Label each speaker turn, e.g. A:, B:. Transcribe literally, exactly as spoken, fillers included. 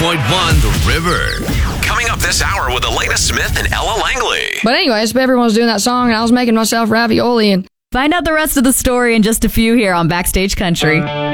A: point one The River. Coming up this hour with Elena Smith and Ella Langley.
B: But anyways, everyone was doing that song, and I was making myself ravioli. And
C: find out the rest of the story in just a few here on Backstage Country.